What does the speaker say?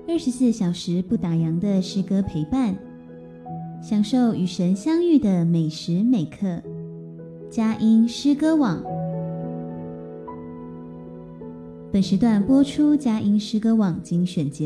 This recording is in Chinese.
24小时不打烊的诗歌陪伴，享受与神相遇的每时每刻。佳音诗歌网，本时段播出佳音诗歌网精选节目。